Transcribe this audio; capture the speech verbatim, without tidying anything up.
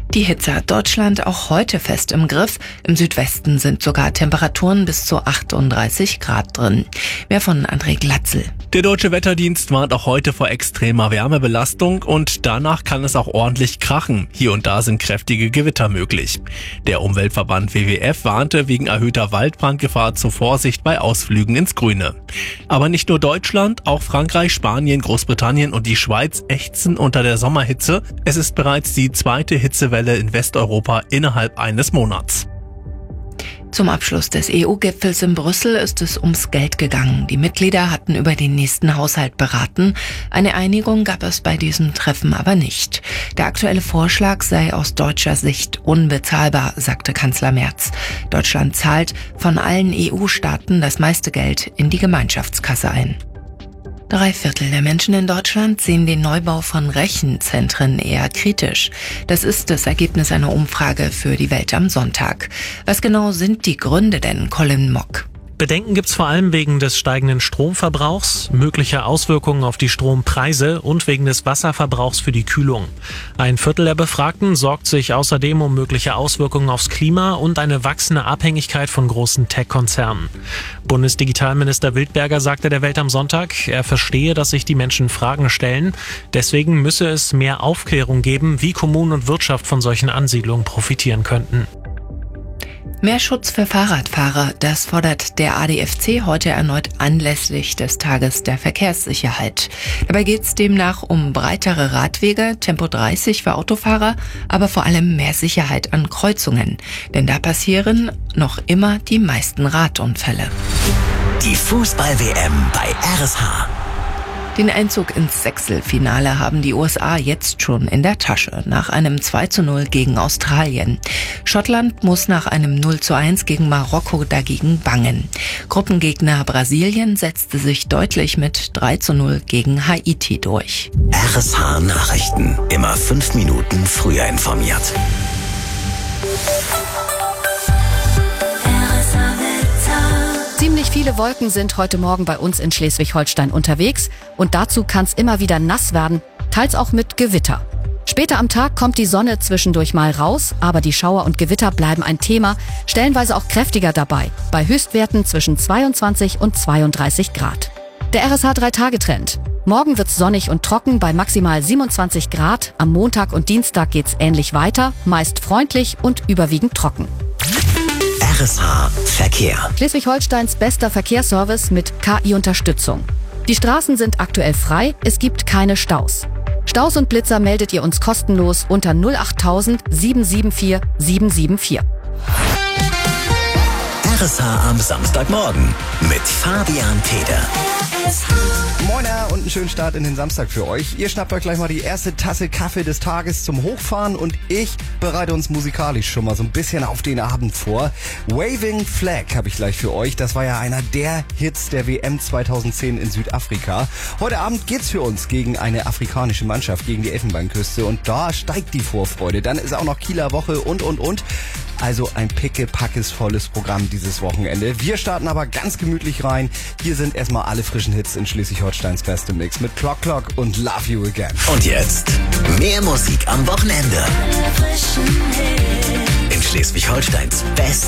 Die Hitze hat Deutschland auch heute fest im Griff. Im Südwesten sind sogar Temperaturen bis zu achtunddreißig Grad drin. Mehr von André Glatzel. Der Deutsche Wetterdienst warnt auch heute vor extremer Wärmebelastung und danach kann es auch ordentlich krachen. Hier und da sind kräftige Gewitter möglich. Der Umweltverband W W F warnte wegen erhöhter Waldbrandgefahr zur Vorsicht bei Ausflügen ins Grüne. Aber nicht nur Deutschland, auch Frankreich, Spanien, Großbritannien und die Schweiz ächzen unter der Sommerhitze. Es ist bereits die zweite Hitzewelle in Westeuropa innerhalb eines Monats. Zum Abschluss des E U-Gipfels in Brüssel ist es ums Geld gegangen. Die Mitglieder hatten über den nächsten Haushalt beraten. Eine Einigung gab es bei diesem Treffen aber nicht. Der aktuelle Vorschlag sei aus deutscher Sicht unbezahlbar, sagte Kanzler Merz. Deutschland zahlt von allen E U-Staaten das meiste Geld in die Gemeinschaftskasse ein. Drei Viertel der Menschen in Deutschland sehen den Neubau von Rechenzentren eher kritisch. Das ist das Ergebnis einer Umfrage für die Welt am Sonntag. Was genau sind die Gründe denn, Colin Mock? Bedenken gibt's vor allem wegen des steigenden Stromverbrauchs, möglicher Auswirkungen auf die Strompreise und wegen des Wasserverbrauchs für die Kühlung. Ein Viertel der Befragten sorgt sich außerdem um mögliche Auswirkungen aufs Klima und eine wachsende Abhängigkeit von großen Tech-Konzernen. Bundesdigitalminister Wildberger sagte der Welt am Sonntag, er verstehe, dass sich die Menschen Fragen stellen. Deswegen müsse es mehr Aufklärung geben, wie Kommunen und Wirtschaft von solchen Ansiedlungen profitieren könnten. Mehr Schutz für Fahrradfahrer, das fordert der A D F C heute erneut anlässlich des Tages der Verkehrssicherheit. Dabei geht es demnach um breitere Radwege, Tempo dreißig für Autofahrer, aber vor allem mehr Sicherheit an Kreuzungen. Denn da passieren noch immer die meisten Radunfälle. Die Fußball-W M bei R S H. Den Einzug ins Sechstelfinale haben die U S A jetzt schon in der Tasche, nach einem zwei zu null gegen Australien. Schottland muss nach einem null zu eins gegen Marokko dagegen bangen. Gruppengegner Brasilien setzte sich deutlich mit drei zu null gegen Haiti durch. R S H Nachrichten, immer fünf Minuten früher informiert. Ziemlich viele Wolken sind heute Morgen bei uns in Schleswig-Holstein unterwegs und dazu kann es immer wieder nass werden, teils auch mit Gewitter. Später am Tag kommt die Sonne zwischendurch mal raus, aber die Schauer und Gewitter bleiben ein Thema, stellenweise auch kräftiger dabei, bei Höchstwerten zwischen zweiundzwanzig und zweiunddreißig Grad. Der R S H drei Tage Trend. Morgen wird's sonnig und trocken bei maximal siebenundzwanzig Grad, am Montag und Dienstag geht's ähnlich weiter, meist freundlich und überwiegend trocken. R S H Verkehr. Schleswig-Holsteins bester Verkehrsservice mit K I-Unterstützung. Die Straßen sind aktuell frei, es gibt keine Staus. Staus und Blitzer meldet ihr uns kostenlos unter null acht tausend sieben sieben vier sieben sieben vier. R S H am Samstagmorgen mit Fabian Tede. Moiner und einen schönen Start in den Samstag für euch. Ihr schnappt euch gleich mal die erste Tasse Kaffee des Tages zum Hochfahren und ich bereite uns musikalisch schon mal so ein bisschen auf den Abend vor. Waving Flag habe ich gleich für euch. Das war ja einer der Hits der W M zweitausendzehn in Südafrika. Heute Abend geht's für uns gegen eine afrikanische Mannschaft, gegen die Elfenbeinküste und da steigt die Vorfreude. Dann ist auch noch Kieler Woche und und und. Also ein pickepackes volles Programm dieses Wochenende. Wir starten aber ganz gemütlich rein. Hier sind erstmal alle frischen Hits in Schleswig-Holsteins bestem Mix mit Clock Clock und Love You Again. Und jetzt mehr Musik am Wochenende. In Schleswig-Holsteins bestem